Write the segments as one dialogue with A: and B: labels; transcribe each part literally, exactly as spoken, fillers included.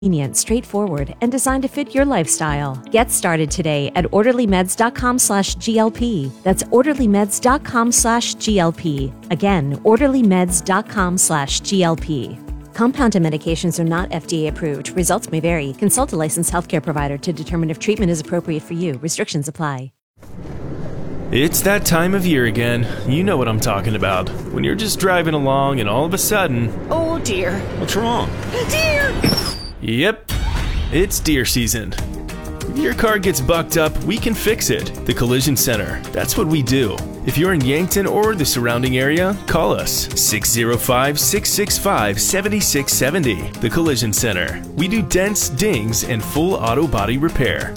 A: Convenient, straightforward, and designed to fit your lifestyle. Get started today at orderlymeds.com slash GLP. That's orderlymeds.com slash GLP. Again, orderlymeds.com slash GLP. Compounded medications are not F D A approved. Results may vary. Consult a licensed healthcare provider to determine if treatment is appropriate for you. Restrictions apply.
B: It's that time of year again. You know what I'm talking about. When you're just driving along and all of a sudden...
C: Oh dear.
D: What's wrong?
C: Deer!
B: Yep, it's deer season. If your car gets bucked up, we can fix it. The Collision Center. That's what we do. If you're in Yankton or the surrounding area, call us six oh five, six six five, seven six seven oh. The Collision Center. We do dents, dings, and full auto body repair.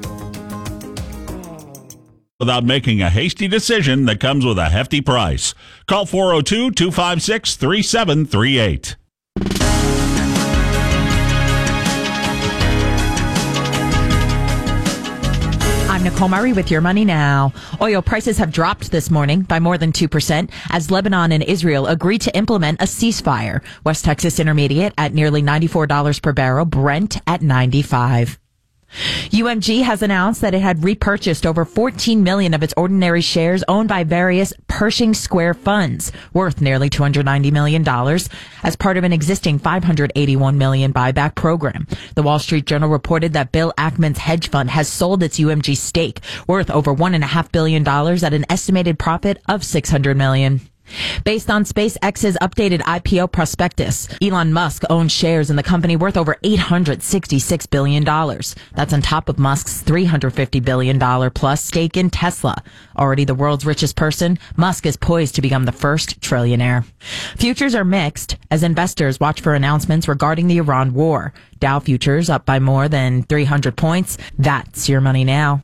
E: Without making a hasty decision that comes with a hefty price. Call four oh two, two five six, three seven three eight.
F: I'm Nicole Murray with Your Money Now. Oil prices have dropped this morning by more than two percent as Lebanon and Israel agreed to implement a ceasefire. West Texas Intermediate at nearly ninety-four dollars per barrel, Brent at ninety-five. U M G has announced that it had repurchased over fourteen million of its ordinary shares owned by various Pershing Square funds, worth nearly two hundred ninety million dollars, as part of an existing five hundred eighty-one million dollars buyback program. The Wall Street Journal reported that Bill Ackman's hedge fund has sold its U M G stake, worth over one point five billion dollars at an estimated profit of six hundred million dollars. Based on SpaceX's updated I P O prospectus, Elon Musk owns shares in the company worth over eight hundred sixty-six billion dollars. That's on top of Musk's three hundred fifty billion dollars plus stake in Tesla. Already the world's richest person, Musk is poised to become the first trillionaire. Futures are mixed as investors watch for announcements regarding the Iran war. Dow futures up by more than three hundred points. That's Your Money Now.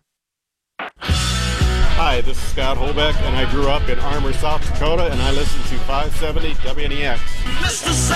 D: Hi, this is Scott Holbeck, and I grew up in Armour, South Dakota, and I listen to five seventy W N E X.
G: Mister